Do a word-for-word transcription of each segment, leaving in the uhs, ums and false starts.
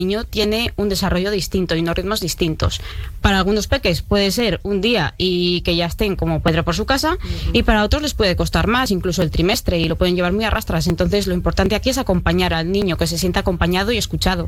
niño tiene un desarrollo distinto y unos ritmos distintos. Para algunos peques puede ser un día y que ya estén como Pedro por su casa, uh-huh. y para otros les puede costar más, incluso el trimestre, y lo pueden llevar muy a rastras. Entonces lo importante aquí es acompañar al niño, que se sienta acompañado y escuchado.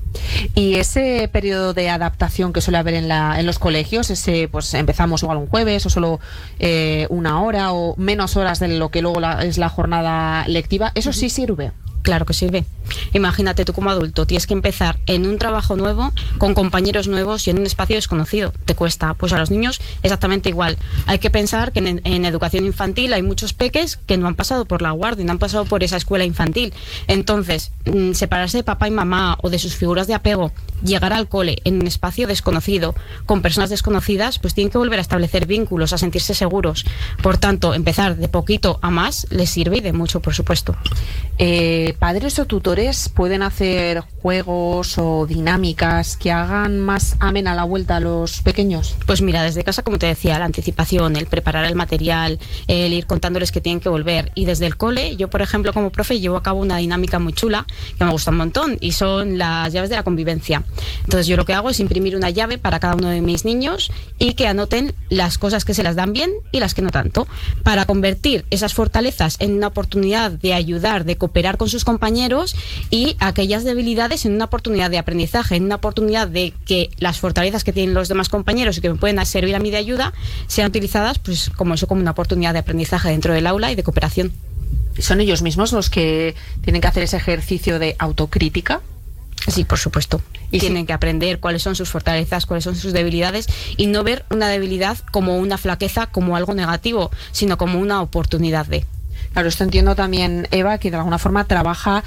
Y ese periodo de adaptación que suele haber en, la, en los colegios, ese pues empezamos igual un jueves o solo eh, una hora o menos horas de lo que luego la, es la jornada lectiva, ¿eso uh-huh. sí sirve? Claro que sirve. Imagínate tú como adulto, tienes que empezar en un trabajo nuevo, con compañeros nuevos y en un espacio desconocido. Te cuesta. Pues a los niños exactamente igual. Hay que pensar que en, en educación infantil hay muchos peques que no han pasado por la guardia, no han pasado por esa escuela infantil. Entonces, mmm, separarse de papá y mamá o de sus figuras de apego, llegar al cole en un espacio desconocido, con personas desconocidas, pues tienen que volver a establecer vínculos, a sentirse seguros. Por tanto, empezar de poquito a más les sirve y de mucho, por supuesto. Eh, ¿Padres o tutores pueden hacer juegos o dinámicas que hagan más amena la vuelta a los pequeños? Pues mira, desde casa, como te decía, la anticipación, el preparar el material, el ir contándoles que tienen que volver. Y desde el cole, yo por ejemplo como profe llevo a cabo una dinámica muy chula que me gusta un montón y son las llaves de la convivencia. Entonces yo lo que hago es imprimir una llave para cada uno de mis niños y que anoten las cosas que se las dan bien y las que no tanto, para convertir esas fortalezas en una oportunidad de ayudar, de cooperar con sus compañeros, y aquellas debilidades en una oportunidad de aprendizaje, en una oportunidad de que las fortalezas que tienen los demás compañeros y que me pueden servir a mí de ayuda sean utilizadas pues como eso, como una oportunidad de aprendizaje dentro del aula y de cooperación. ¿Son ellos mismos los que tienen que hacer ese ejercicio de autocrítica? Sí, por supuesto. Y tienen sí. que aprender cuáles son sus fortalezas, cuáles son sus debilidades, y no ver una debilidad como una flaqueza, como algo negativo, sino como una oportunidad de... Claro, esto entiendo también, Eva, que de alguna forma trabaja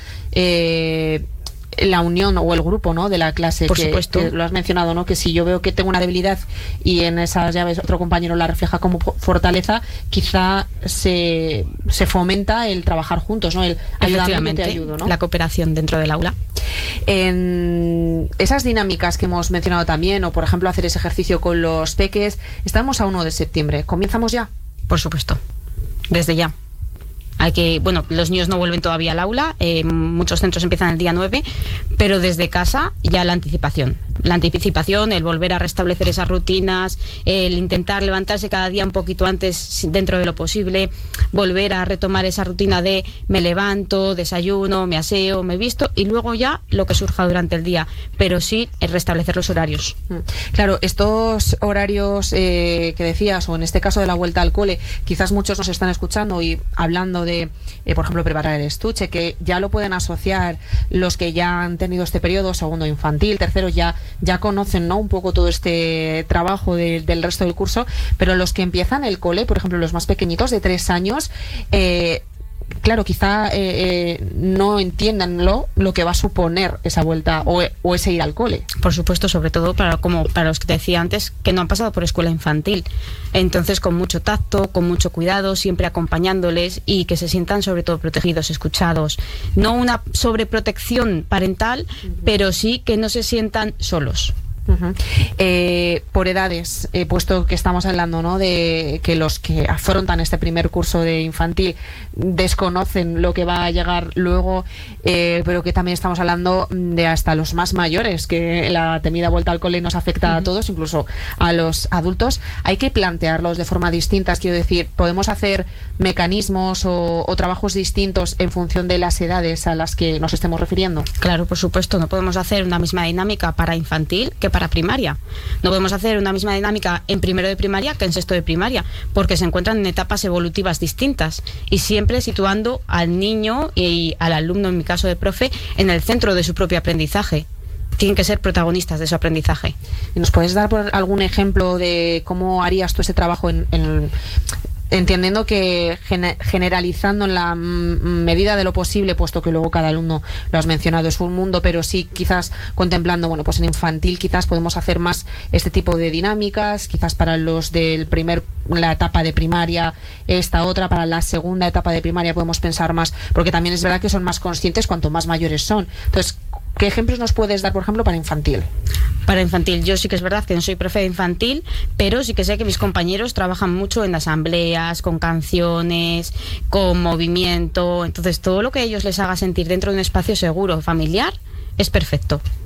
eh, la unión o el grupo, ¿no?, de la clase. Por que, supuesto. Que lo has mencionado, ¿no?, que si yo veo que tengo una debilidad y en esas llaves otro compañero la refleja como fortaleza, quizá se, se fomenta el trabajar juntos, ¿no?, el ayudarte, te ayudo, ¿no? La cooperación dentro del aula. En esas dinámicas que hemos mencionado también, o por ejemplo hacer ese ejercicio con los peques, estamos a uno de septiembre, ¿comenzamos ya? Por supuesto, desde ya. Hay que, bueno, los niños no vuelven todavía al aula, eh, muchos centros empiezan el día nueve, pero desde casa ya la anticipación. La anticipación, el volver a restablecer esas rutinas, el intentar levantarse cada día un poquito antes dentro de lo posible, volver a retomar esa rutina de me levanto, desayuno, me aseo, me visto, y luego ya lo que surja durante el día, pero sí el restablecer los horarios. Claro, estos horarios eh, que decías, o en este caso de la vuelta al cole, quizás muchos nos están escuchando y hablando de de, eh, por ejemplo, preparar el estuche, que ya lo pueden asociar los que ya han tenido este periodo, segundo infantil, tercero, ya, ya conocen, ¿no?, un poco todo este trabajo de, del resto del curso, pero los que empiezan el cole, por ejemplo, los más pequeñitos de tres años, eh, claro, quizá eh, eh, no entiendan lo, lo que va a suponer esa vuelta o, o ese ir al cole. Por supuesto, sobre todo para, como para los que te decía antes, que no han pasado por escuela infantil. Entonces, con mucho tacto, con mucho cuidado, siempre acompañándoles, y que se sientan sobre todo protegidos, escuchados. No una sobreprotección parental, uh-huh. pero sí que no se sientan solos. Uh-huh. Eh, por edades, eh, puesto que estamos hablando, ¿no?, de que los que afrontan este primer curso de infantil desconocen lo que va a llegar luego, eh, pero que también estamos hablando de hasta los más mayores, que la temida vuelta al cole nos afecta uh-huh. a todos, incluso a los adultos. Hay que plantearlos de forma distinta, quiero decir, podemos hacer mecanismos o, o trabajos distintos en función de las edades a las que nos estemos refiriendo. Claro, por supuesto, no podemos hacer una misma dinámica para infantil que para primaria. No podemos hacer una misma dinámica en primero de primaria que en sexto de primaria, porque se encuentran en etapas evolutivas distintas, y siempre situando al niño y al alumno, en mi caso de profe, en el centro de su propio aprendizaje. Tienen que ser protagonistas de su aprendizaje. ¿Nos puedes dar por algún ejemplo de cómo harías tú ese trabajo en, en entendiendo que generalizando en la medida de lo posible, puesto que luego cada alumno, lo has mencionado, es un mundo, pero sí quizás contemplando, bueno, pues en infantil quizás podemos hacer más este tipo de dinámicas, quizás para los del primer, la etapa de primaria, esta otra, para la segunda etapa de primaria podemos pensar más, porque también es verdad que son más conscientes cuanto más mayores son. Entonces, ¿qué ejemplos nos puedes dar, por ejemplo, para infantil? Para infantil, yo sí que es verdad que no soy profe de infantil, pero sí que sé que mis compañeros trabajan mucho en asambleas, con canciones, con movimiento. Entonces, todo lo que a ellos les haga sentir dentro de un espacio seguro, familiar, es perfecto.